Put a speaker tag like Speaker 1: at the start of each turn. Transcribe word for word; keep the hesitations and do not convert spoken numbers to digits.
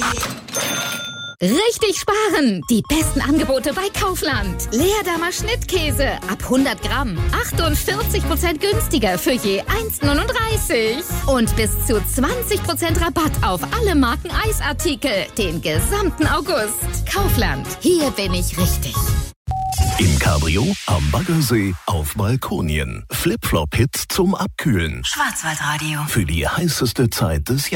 Speaker 1: Richtig sparen! Die besten Angebote bei Kaufland. Leerdammer Schnittkäse ab hundert Gramm. achtundvierzig Prozent günstiger für je eins Komma neununddreißig. Und bis zu zwanzig Prozent Rabatt auf alle Marken Eisartikel. Den gesamten August. Kaufland. Hier bin ich richtig.
Speaker 2: Im Cabrio, am Baggersee, auf Balkonien. Flip-Flop-Hits zum Abkühlen.
Speaker 3: Schwarzwaldradio.
Speaker 2: Für die heißeste Zeit des Jahres.